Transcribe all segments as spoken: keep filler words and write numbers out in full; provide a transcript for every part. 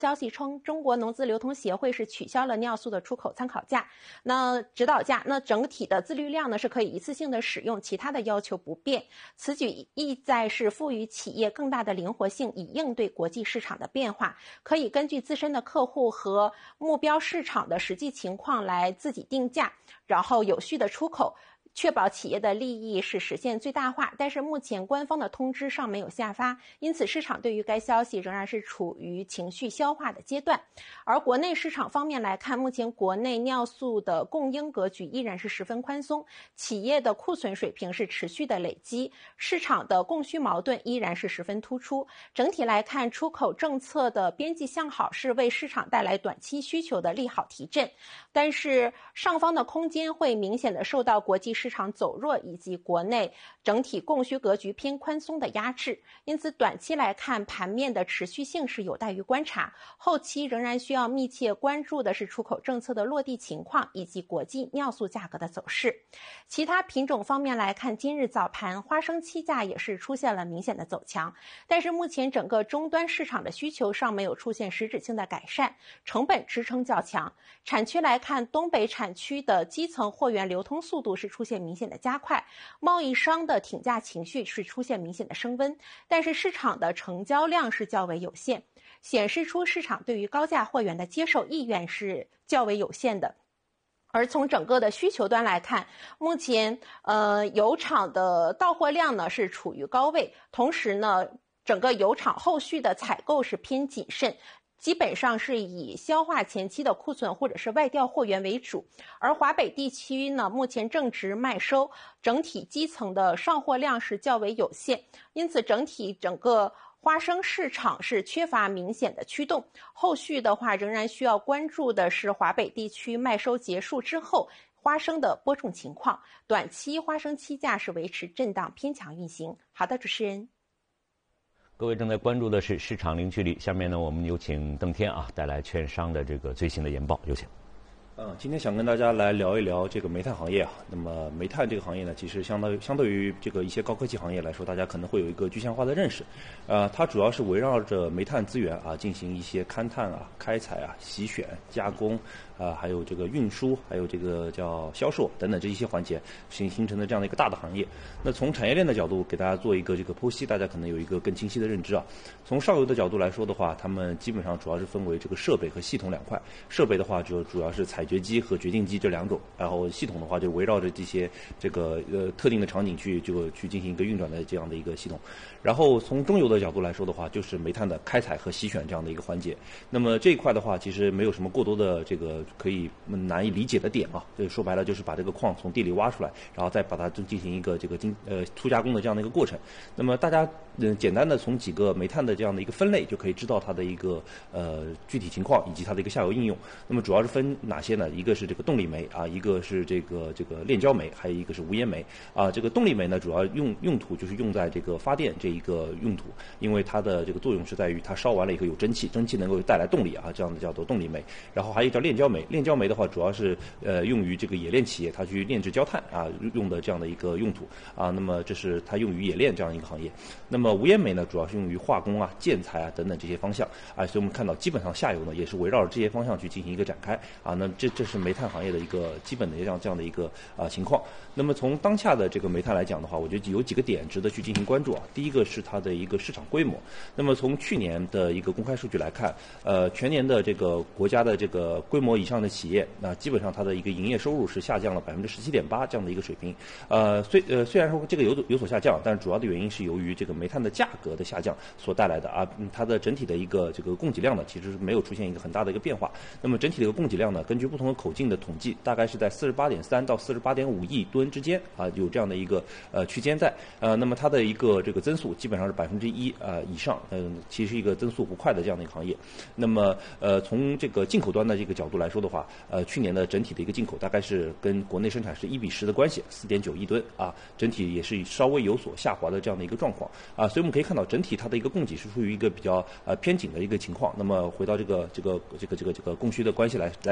消息称，中国农资流通协会是取消了尿素的出口参考价，那指导价，那整体的自律量呢是可以一次性的使用，其他的要求不变。此举意在是赋予企业更大的灵活性，以应对国际市场的变化，可以根据自身的客户和目标市场的实际情况来自己定价，然后有序的出口，确保企业的利益是实现最大化。但是目前官方的通知尚没有下发，因此市场对于该消息仍然是处于情绪消化的阶段。而国内市场方面来看，目前国内尿素的供应格局依然是十分宽松，企业的库存水平是持续的累积，市场的供需矛盾依然是十分突出。整体来看，出口政策的边际向好是为市场带来短期需求的利好提振，但是上方的空间会明显的受到国际市场走弱以及国内整体供需格局偏宽松的压制，因此短期来看，盘面的持续性是有待于观察，后期仍然需要密切关注的是出口政策的落地情况以及国际尿素价格的走势。其他品种方面来看，今日早盘花生期价也是出现了明显的走强，但是目前整个终端市场的需求尚没有出现实质性的改善，成本支撑较强。产区来看，东北产区的基层货源流通速度是出现明显的加快，贸易商的挺价情绪是出现明显的升温，但是市场的成交量是较为有限，显示出市场对于高价货源的接受意愿是较为有限的。而从整个的需求端来看，目前呃油厂的到货量呢是处于高位，同时呢整个油厂后续的采购是偏谨慎，基本上是以消化前期的库存或者是外调货源为主。而华北地区呢，目前正值麦收，整体基层的上货量是较为有限，因此整体整个花生市场是缺乏明显的驱动。后续的话，仍然需要关注的是华北地区麦收结束之后花生的播种情况，短期花生期价是维持震荡偏强运行。好的，主持人。 各位正在关注的是市场零距离，下面呢，我们有请邓天啊带来券商的这个最新的研报，有请。 嗯，今天想跟大家来聊一聊这个煤炭行业啊。那么煤炭这个行业呢，其实相当于相对于这个一些高科技行业来说，大家可能会有一个具象化的认识。呃，它主要是围绕着煤炭资源啊，进行一些勘探啊、开采啊、洗选、加工啊，还有这个运输，还有这个叫销售等等这一些环节形形成的这样的一个大的行业。那从产业链的角度给大家做一个这个剖析，大家可能有一个更清晰的认知啊。从上游的角度来说的话，他们基本上主要是分为这个设备和系统两块。设备的话就主要是采掘机和决定机这两种，然后系统的话就围绕着这些这个呃特定的场景去就去进行一个运转的这样的一个系统。然后从中游的角度来说的话，就是煤炭的开采和洗选这样的一个环节。那么这一块的话，其实没有什么过多的这个可以难以理解的点啊。就说白了，就是把这个矿从地里挖出来，然后再把它进行一个这个精呃粗加工的这样的一个过程。那么大家嗯、呃、简单的从几个煤炭的这样的一个分类就可以知道它的一个呃具体情况以及它的一个下游应用。那么主要是分哪些呢？一个是这个动力煤啊，一个是这个这个炼焦煤，还有一个是无烟煤啊。这个动力煤呢，主要用用途就是用在这个发电这一个用途，因为它的这个作用是在于它烧完了以后有蒸汽，蒸汽能够带来动力啊，这样的叫做动力煤。然后还有叫炼焦煤，炼焦煤的话主要是呃用于这个冶炼企业它去炼制焦炭啊用的这样的一个用途啊。那么这是它用于冶炼这样一个行业。那么无烟煤呢，主要是用于化工啊、建材啊等等这些方向啊。所以我们看到基本上下游呢也是围绕着这些方向去进行一个展开啊。那这这是煤炭行业的一个基本的这样这样的一个啊情况。那么从当下的这个煤炭来讲的话，我觉得有几个点值得去进行关注啊。第一个是它的一个市场规模。那么从去年的一个公开数据来看，呃，全年的这个国家的这个规模以上的企业，那基本上它的一个营业收入是下降了百分之十七点八这样的一个水平。呃，虽呃虽然说这个有有所下降，但是主要的原因是由于这个煤炭的价格的下降所带来的啊。它的整体的一个这个供给量呢，其实是没有出现一个很大的一个变化。那么整体的一个供给量呢，根据不同的口径的统计，大概是在四十八点三到四十八点五亿吨之间啊，有这样的一个呃区间在。呃，那么它的一个这个增速基本上是百分之一呃以上，嗯、呃，其实一个增速不快的这样的一个行业。那么呃，从这个进口端的这个角度来说的话，呃，去年的整体的一个进口大概是跟国内生产是一比十的关系，四点九亿吨啊，整体也是稍微有所下滑的这样的一个状况啊。所以我们可以看到，整体它的一个供给是处于一个比较呃偏紧的一个情况。那么回到这个这个这个这个这个供需的关系来来讲的话，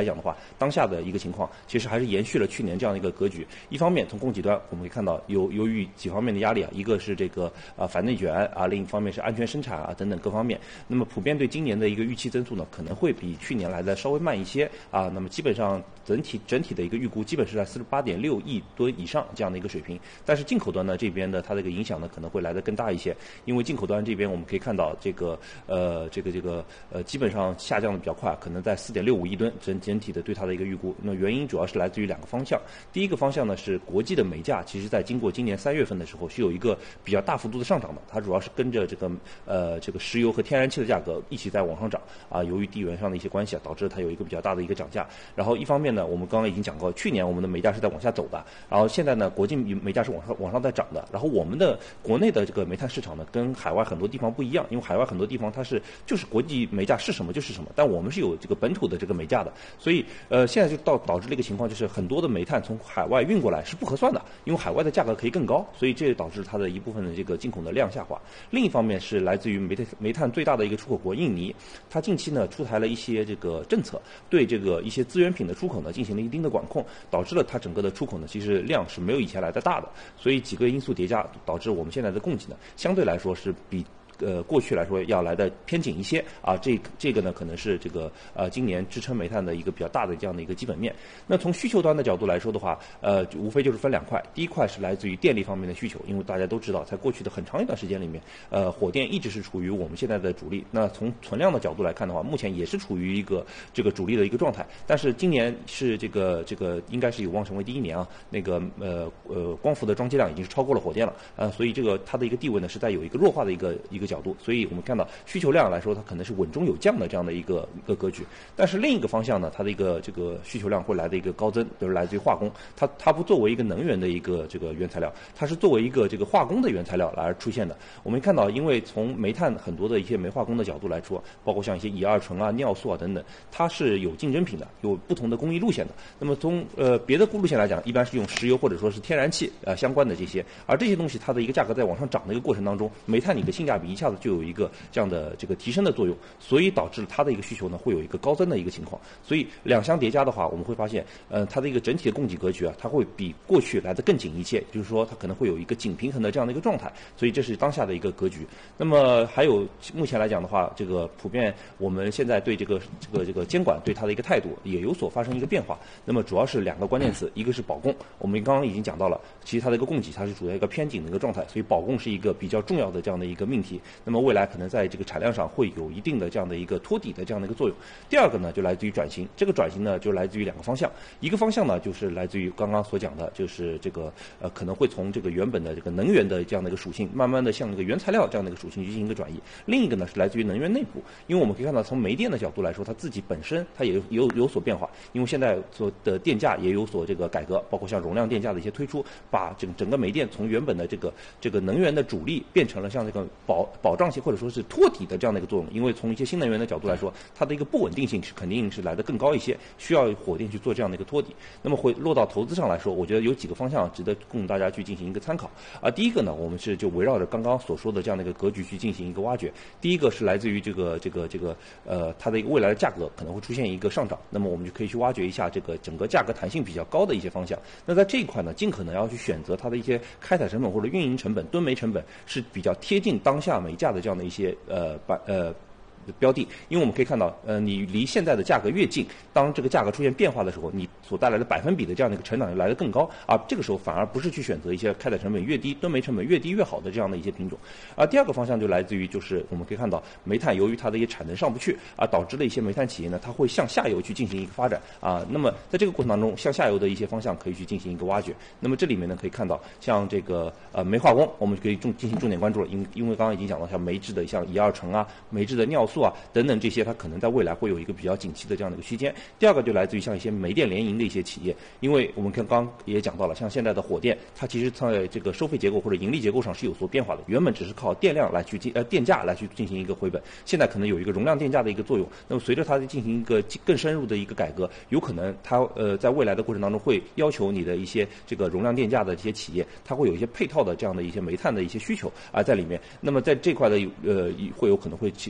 当下的一个情况，其实还是延续了去年这样的一个格局。一方面从供给端我们可以看到由由于几方面的压力啊，一个是这个啊反内卷啊，另一方面是安全生产啊等等各方面，那么普遍对今年的一个预期增速呢可能会比去年来的稍微慢一些啊，那么基本上整体整体的一个预估基本是在四十八点六亿吨以上这样的一个水平。但是进口端呢这边的它的一个影响呢可能会来得更大一些，因为进口端这边我们可以看到这个呃这个这个呃基本上下降的比较快，可能在四点六五亿吨整整体的对它的一个预估。那原因主要是来自于两个方向，第一个方向呢是国际的煤价，其实在经过今年三月份的时候是有一个比较大幅度的上涨的，它主要是跟着这个呃这个石油和天然气的价格一起在往上涨啊，由于地缘上的一些关系啊，导致它有一个比较大的一个涨价。然后一方面呢，我们刚刚已经讲过，去年我们的煤价是在往下走的，然后现在呢，国际煤价是往上往上在涨的。然后我们的国内的这个煤炭市场呢，跟海外很多地方不一样，因为海外很多地方它是就是国际煤价是什么就是什么，但我们是有这个本土的这个煤价的，所以呃现在就导导致了一个情况，就是很多的煤炭从海外运过来是不合算的，因为海外的价格可以更高，所以这导致它的一部分的这个进口的量下滑。另一方面是来自于煤炭煤炭最大的一个出口国印尼，它近期呢出台了一些这个政策，对这个一些资源品的出口呢进行了一定的管控，导致了它整个的出口呢其实量是没有以前来的大的，所以几个因素叠加导致我们现在的供给呢相对来说是比呃，过去来说要来的偏紧一些啊，这个、这个呢可能是这个呃今年支撑煤炭的一个比较大的这样的一个基本面。那从需求端的角度来说的话，呃，无非就是分两块，第一块是来自于电力方面的需求，因为大家都知道，在过去的很长一段时间里面，呃，火电一直是处于我们现在的主力。那从存量的角度来看的话，目前也是处于一个这个主力的一个状态。但是今年是这个这个应该是有望成为第一年啊，那个呃呃光伏的装机量已经是超过了火电了，呃，所以这个它的一个地位呢是在有一个弱化的一个一个角度，所以我们看到需求量来说，它可能是稳中有降的这样的一个一个格局。但是另一个方向呢，它的一个这个需求量会来的一个高增，就是来自于化工，它它不作为一个能源的一个这个原材料，它是作为一个这个化工的原材料来出现的。我们看到，因为从煤炭很多的一些煤化工的角度来说，包括像一些乙二醇啊、尿素啊等等，它是有竞争品的，有不同的工艺路线的。那么从呃别的路线来讲，一般是用石油或者说是天然气啊、呃、相关的这些，而这些东西它的一个价格在往上涨的一个过程当中，煤炭你的性价比一下子就有一个这样的这个提升的作用，所以导致它的一个需求呢会有一个高增的一个情况。所以两相叠加的话，我们会发现，呃，它的一个整体的供给格局啊，它会比过去来的更紧一些，就是说它可能会有一个紧平衡的这样的一个状态。所以这是当下的一个格局。那么还有目前来讲的话，这个普遍我们现在对这个这个这个监管对它的一个态度也有所发生一个变化。那么主要是两个关键词，一个是保供，我们刚刚已经讲到了，其实它的一个供给它是处在一个偏紧的一个状态，所以保供是一个比较重要的这样的一个命题。那么未来可能在这个产量上会有一定的这样的一个托底的这样的一个作用。第二个呢，就来自于转型，这个转型呢就来自于两个方向，一个方向呢就是来自于刚刚所讲的，就是这个呃可能会从这个原本的这个能源的这样的一个属性，慢慢的向这个原材料这样的一个属性去进行一个转移。另一个呢是来自于能源内部，因为我们可以看到从煤电的角度来说，它自己本身它也有有有所变化，因为现在所的电价也有所这个改革，包括像容量电价的一些推出，把整整个煤电从原本的这个这个能源的主力变成了像这个保保障性或者说是托底的这样的一个作用。因为从一些新能源的角度来说，它的一个不稳定性是肯定是来得更高一些，需要火电去做这样的一个托底。那么会落到投资上来说，我觉得有几个方向值得供大家去进行一个参考。啊，第一个呢，我们是就围绕着刚刚所说的这样的一个格局去进行一个挖掘。第一个是来自于这个这个这个呃它的一个未来的价格可能会出现一个上涨，那么我们就可以去挖掘一下这个整个价格弹性比较高的一些方向。那在这一块呢，尽可能要去选择它的一些开采成本或者运营成本、吨煤成本是比较贴近当下煤价的这样的一些呃板呃。标的，因为我们可以看到，呃，你离现在的价格越近，当这个价格出现变化的时候，你所带来的百分比的这样的一个成长就来得更高，而这个时候反而不是去选择一些开采成本越低、吨煤成本越低越好的这样的一些品种。而第二个方向就来自于，就是我们可以看到，煤炭由于它的一些产能上不去，啊，导致了一些煤炭企业呢，它会向下游去进行一个发展啊。那么在这个过程当中，向下游的一些方向可以去进行一个挖掘。那么这里面呢，可以看到，像这个呃煤化工，我们就可以重进行重点关注了，因因为刚刚已经讲到，像煤制的像乙二醇啊、煤制的尿素啊等等这些，它可能在未来会有一个比较景气的这样的一个区间。第二个就来自于像一些煤电联营的一些企业，因为我们刚刚也讲到了，像现在的火电，它其实在这个收费结构或者盈利结构上是有所变化的。原本只是靠电量来去进呃电价来去进行一个回本，现在可能有一个容量电价的一个作用。那么随着它的进行一个更深入的一个改革，有可能它呃在未来的过程当中会要求你的一些这个容量电价的这些企业，它会有一些配套的这样的一些煤炭的一些需求啊在里面。那么在这块的呃会有可能会持续进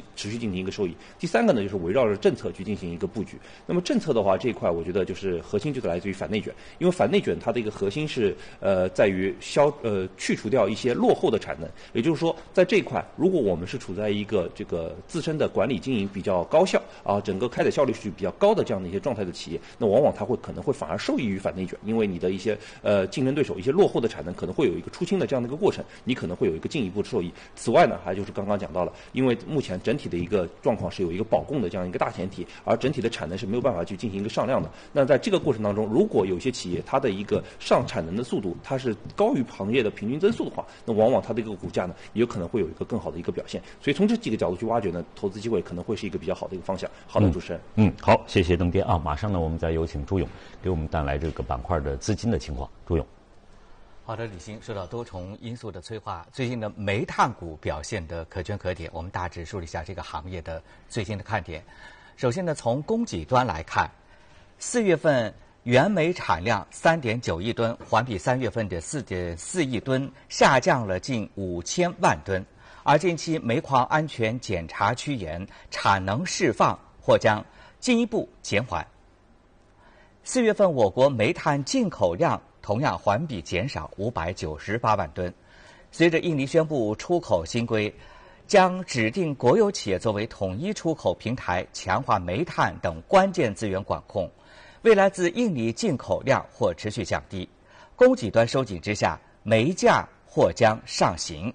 进行一个收益。第三个呢，就是围绕着政策去进行一个布局。那么政策的话，这一块我觉得就是核心就是来自于反内卷，因为反内卷它的一个核心是呃在于消呃去除掉一些落后的产能，也就是说在这一块，如果我们是处在一个这个自身的管理经营比较高效啊，整个开采效率是比较高的这样的一些状态的企业，那往往它会可能会反而受益于反内卷，因为你的一些呃竞争对手一些落后的产能可能会有一个出清的这样的一个过程，你可能会有一个进一步的受益。此外呢，还就是刚刚讲到了，因为目前整体的一个状况是有一个保供的这样一个大前提，而整体的产能是没有办法去进行一个上量的。那在这个过程当中，如果有些企业它的一个上产能的速度它是高于行业的平均增速的话，那往往它的一个股价呢也有可能会有一个更好的一个表现。所以从这几个角度去挖掘呢，投资机会可能会是一个比较好的一个方向。好的，主持人。 嗯，嗯好，谢谢邓爹啊。马上呢，我们再有请朱勇给我们带来这个板块的资金的情况。朱勇。 好的，李欣，受到多重因素的催化，最近的煤炭股表现得可圈可点。我们大致梳理一下这个行业的最新的看点。首先呢，从供给端来看，四月份原煤产量三点九亿吨，环比三月份的四点四亿吨下降了近五千万吨。而近期煤矿安全检查趋严，产能释放或将进一步减缓。四月份我国煤炭进口量同样环比减少五百九十八万吨。随着印尼宣布出口新规，将指定国有企业作为统一出口平台，强化煤炭等关键资源管控，未来自印尼进口量或持续降低。供给端收紧之下，煤价或将上行。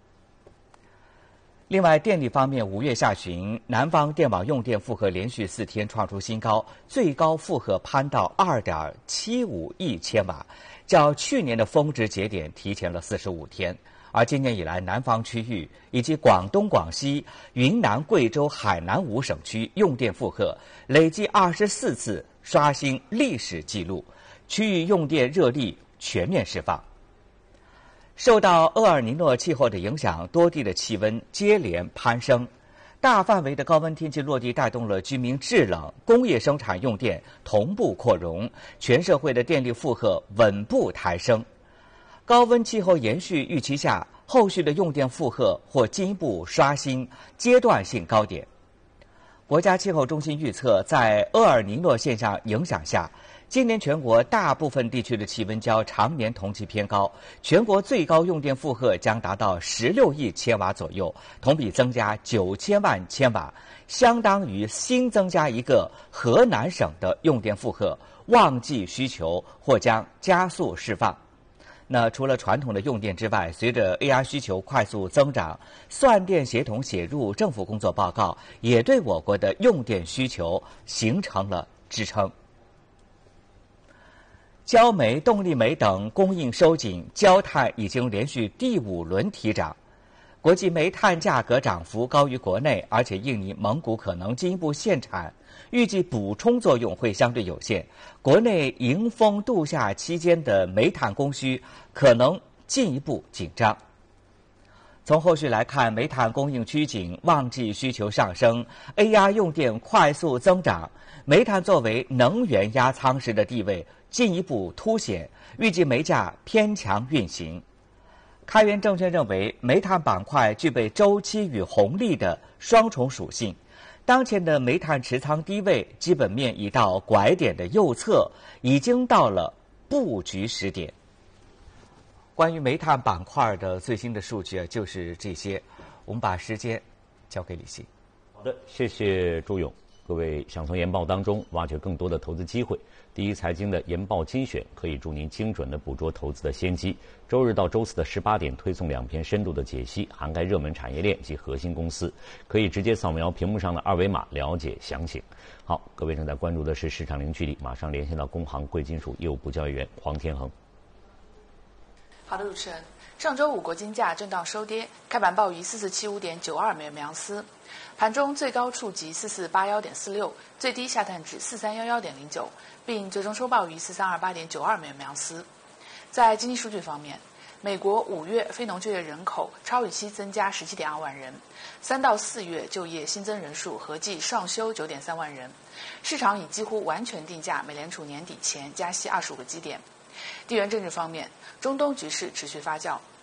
另外，电力方面，五月下旬，南方电网用电负荷连续四天创出新高，最高负荷攀到 二点七五亿千瓦，较去年的峰值节点提前了四十五天。而今年以来，南方区域以及广东、广西、云南、贵州、海南五省区用电负荷累计二十四次刷新历史纪录，区域用电热力全面释放。受到厄尔尼诺气候的影响，多地的气温接连攀升，大范围的高温天气落地带动了居民制冷、工业生产用电同步扩容，全社会的电力负荷稳步抬升。高温气候延续预期下，后续的用电负荷或进一步刷新阶段性高点。国家气候中心预测，在厄尔尼诺现象影响下，今年全国大部分地区的气温较常年同期偏高，全国最高用电负荷将达到十六亿千瓦左右，同比增加九千万千瓦，相当于新增加一个河南省的用电负荷，旺季需求或将加速释放。那除了传统的用电之外，随着 A I 需求快速增长，算电协同写入政府工作报告，也对我国的用电需求形成了支撑。焦煤、动力煤等供应收紧，焦炭已经连续第五轮提涨。国际煤炭价格涨幅高于国内，而且印尼、蒙古可能进一步限产，预计补充作用会相对有限。国内迎峰度夏期间的煤炭供需可能进一步紧张。从后续来看，煤炭供应趋紧，旺季需求上升 ，A R 用电快速增长，煤炭作为能源压舱石的地位进一步凸显，预计煤价偏强运行。开源证券认为，煤炭板块具备周期与红利的双重属性。当前的煤炭持仓低位，基本面已到拐点的右侧，已经到了布局时点。关于煤炭板块的最新的数据就是这些，我们把时间交给李欣。 好的，谢谢朱勇。各位想从研报当中挖掘更多的投资机会，第一财经的研报精选可以助您精准的捕捉投资的先机。周日到周四的十八点推送两篇深度的解析，涵盖热门产业链及核心公司，可以直接扫描屏幕上的二维码了解详情。好，各位正在关注的是市场零距离，马上连线到工行贵金属业务部交易员黄天恒。 好的，主持人，上周五国金价震荡收跌，开盘报于四四七五点九二美元每盎司。盘中最高触及四四八一点四六，最低下探至四三一一点零九，并最终收报于四三二八点九二美元每盎司。在经济数据方面，美国五月非农就业人口超预期增加十七点二万人，三到四月就业新增人数合计上修九点三万人，市场已几乎完全定价美联储年底前加息二十五个基点。地缘政治方面，中东局势持续发酵。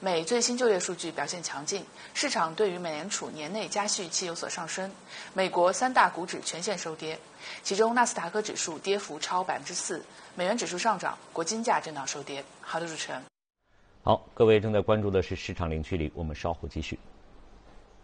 美最新就业数据表现强劲，市场对于美联储年内加息预期有所上升。美国三大股指全线收跌，其中纳斯达克指数跌幅超百分之四，美元指数上涨，国金价震荡收跌。好的，主持人。 好，各位正在关注的是市场零距离，我们稍后继续。